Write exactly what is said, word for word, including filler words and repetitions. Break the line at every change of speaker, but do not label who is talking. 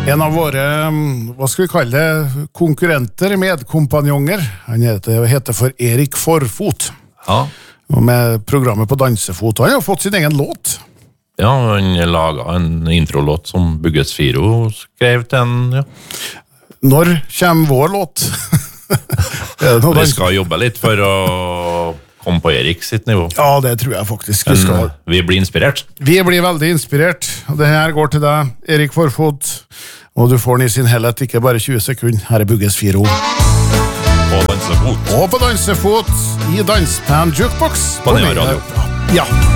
En av våre, hva skal vi kalle det, konkurrenter, medkompanjonger. Han heter, heter for Erik Forfot.
Ja.
Og med programmet på Dansefot. Han har fått sin egen låt.
Ja, han laget en introlåt som Bugges Firo skrev til en, ja.
Når kommer vår låt?
Vi skal jobbe litt for å komme på Erik sitt nivå.
Ja, det tror jeg faktisk vi skal.
Men vi blir inspirert.
Vi blir veldig inspirert. Og det her går til deg, Erik Forfot. Og du får den i sin helhet, ikke bare tjue sekunder. Her er Bugges Firo.
På Dansefot.
Og på Dansefot i Danspan Jukebox.
På Nea Radio.
Ja.